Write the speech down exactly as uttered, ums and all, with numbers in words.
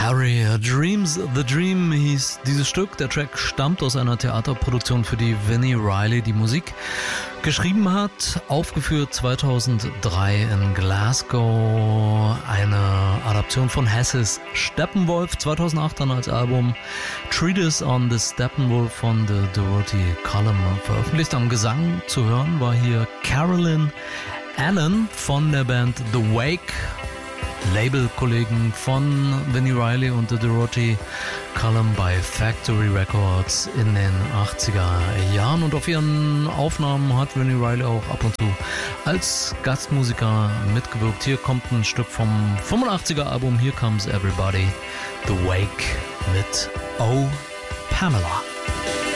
Harry Dreams the Dream hieß dieses Stück. Der Track stammt aus einer Theaterproduktion, für die Vini Reilly die Musik geschrieben hat. Aufgeführt zweitausenddrei in Glasgow. Eine Adaption von Hesses Steppenwolf. zweitausendacht dann als Album Treatise on the Steppenwolf von The Dorothy Column veröffentlicht. Am Gesang zu hören war hier Carolyn Allen von der Band The Wake. Labelkollegen von Vini Reilly und The Dorothy Column bei Factory Records in den achtziger Jahren. Und auf ihren Aufnahmen hat Vini Reilly auch ab und zu als Gastmusiker mitgewirkt. Hier kommt ein Stück vom fünfundachtziger Album Here Comes Everybody, The Wake mit Oh Pamela.